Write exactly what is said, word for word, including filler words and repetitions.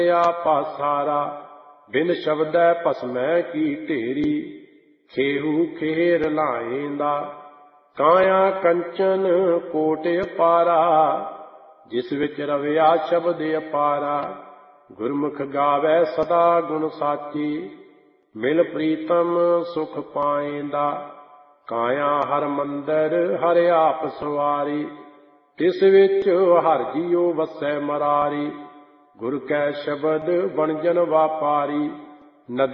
ਪਾਸਾਰਾ ਬਿਨ ਸ਼ਬਦੈ ਭਸਮੈ ਕੀ ਢੇਰੀ ਖੇਹੂ ਖੇਰ ਲਾਏਂਦਾ ਕਾਇਆ ਕੰਚਨ ਕੋਟ ਅਪਾਰਾ ਜਿਸ ਵਿੱਚ ਰਵਿਆ ਸ਼ਬਦ ਅਪਾਰਾ ਗੁਰਮੁਖ ਗਾਵੈ ਸਦਾ ਗੁਣ ਸਾਚੀ ਮਿਲ ਪ੍ਰੀਤਮ ਸੁਖ ਪਾਏਂਦਾ ਕਾਇਆ ਹਰ ਮੰਦਰ ਹਰਿ ਆਪ ਸਵਾਰੀ ਤਿਸ ਵਿੱਚ ਹਰਿ ਜੀਉ ਵਸੈ ਮਰਾਰੀ ਗੁਰ ਕੈ ਸ਼ਬਦ ਬਣਜਨ ਵਾਪਾਰੀ